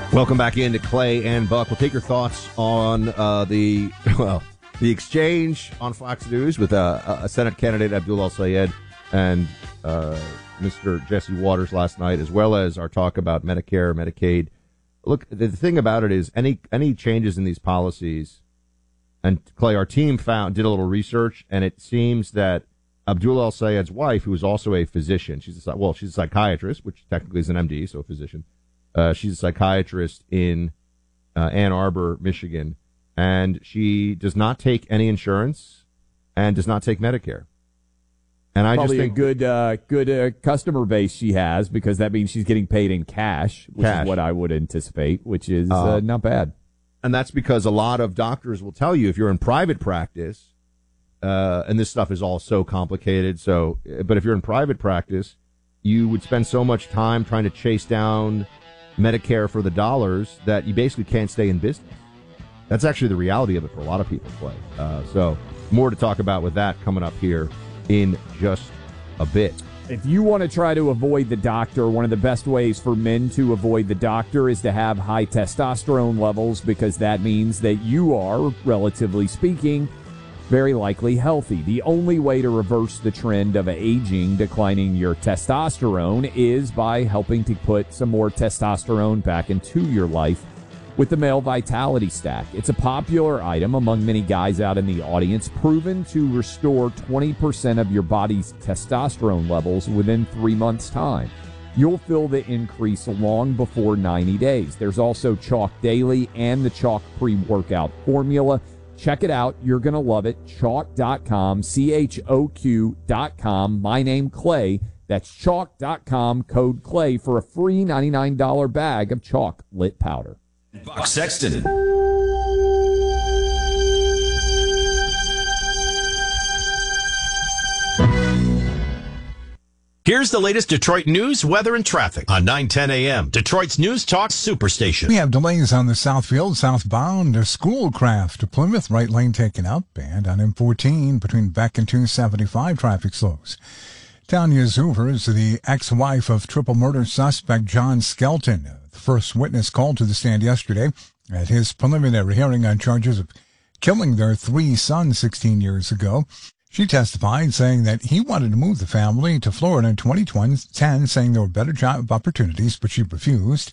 Welcome back into Clay and Buck. We'll take your thoughts on the exchange on Fox News with a Senate candidate, Abdul El-Sayed, and Mr. Jesse Waters last night, as well as our talk about Medicare, Medicaid. Look, the thing about it is any changes in these policies, and Clay, our team did a little research, and it seems that Abdul El-Sayed's wife, who is also a physician, she's a psychiatrist, which technically is an MD, so a physician. She's a psychiatrist in Ann Arbor, Michigan, and she does not take any insurance and does not take Medicare. And I probably just think a good customer base she has, because that means she's getting paid in cash, which is what I would anticipate, which is not bad. And that's because a lot of doctors will tell you, if you're in private practice, and this stuff is all so complicated. But if you're in private practice, you would spend so much time trying to chase down Medicare for the dollars that you basically can't stay in business. That's actually the reality of it for a lot of people, Clay. So more to talk about with that coming up here in just a bit. If you want to try to avoid the doctor, one of the best ways for men to avoid the doctor is to have high testosterone levels, because that means that you are, relatively speaking, very likely healthy. The only way to reverse the trend of aging, declining your testosterone, is by helping to put some more testosterone back into your life with the Male Vitality Stack. It's a popular item among many guys out in the audience, proven to restore 20% of your body's testosterone levels within 3 months' time. You'll feel the increase long before 90 days. There's also Chalk Daily and the Chalk Pre-Workout Formula. Check it out. You're going to love it. Chalk.com, CHOQ.com. My name, Clay. That's Chalk.com, code Clay for a free $99 bag of Chalk Lit Powder. Buck Sexton. Here's the latest Detroit news, weather, and traffic on 9:10 a.m. Detroit's News Talk Superstation. We have delays on the Southfield southbound Schoolcraft to Plymouth, right lane taken up, and on M14 between Beck and 275 traffic slows. Tanya Zuver is the ex-wife of triple murder suspect John Skelton, the first witness called to the stand yesterday at his preliminary hearing on charges of killing their 3 sons 16 years ago. She testified, saying that he wanted to move the family to Florida in 2010, saying there were better job opportunities, but she refused.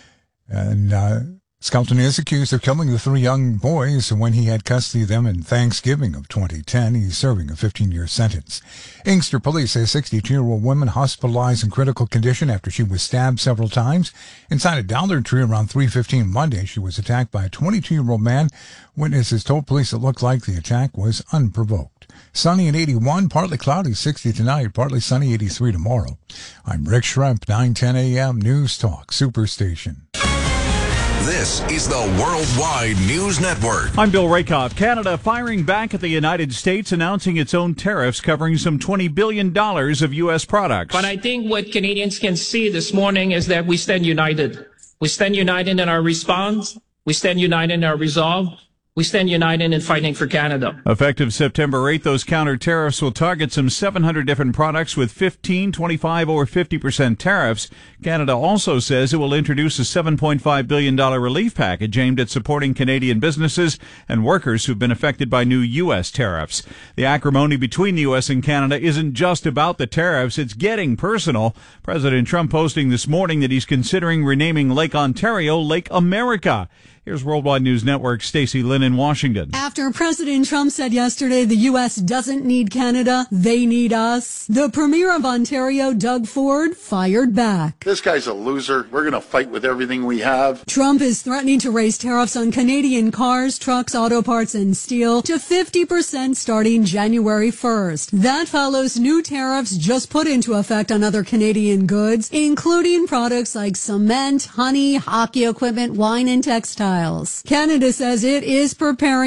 And Skelton is accused of killing the 3 young boys when he had custody of them in Thanksgiving of 2010. He's serving a 15-year sentence. Inkster police say a 62-year-old woman hospitalized in critical condition after she was stabbed several times inside a Dollar Tree around 3:15 Monday. She was attacked by a 22-year-old man. Witnesses told police it looked like the attack was unprovoked. Sunny at 81, partly cloudy, 60 tonight, partly sunny, 83 tomorrow. I'm Rick Schremp, 9:10 a.m. News Talk Superstation. This is the Worldwide News Network. I'm Bill Rakoff. Canada firing back at the United States, announcing its own tariffs covering some $20 billion of U.S. products. But I think what Canadians can see this morning is that we stand united. We stand united in our response. We stand united in our resolve. We stand united in fighting for Canada. Effective September 8th, those counter tariffs will target some 700 different products with 15, 25, or 50% tariffs. Canada also says it will introduce a $7.5 billion relief package aimed at supporting Canadian businesses and workers who've been affected by new U.S. tariffs. The acrimony between the U.S. and Canada isn't just about the tariffs. It's getting personal. President Trump posting this morning that he's considering renaming Lake Ontario Lake America. Here's Worldwide News Network Stacey Lynn in Washington. After President Trump said yesterday the U.S. doesn't need Canada, they need us, the Premier of Ontario, Doug Ford, fired back. This guy's a loser. We're going to fight with everything we have. Trump is threatening to raise tariffs on Canadian cars, trucks, auto parts, and steel to 50% starting January 1st. That follows new tariffs just put into effect on other Canadian goods, including products like cement, honey, hockey equipment, wine, and textiles. Canada says it is preparing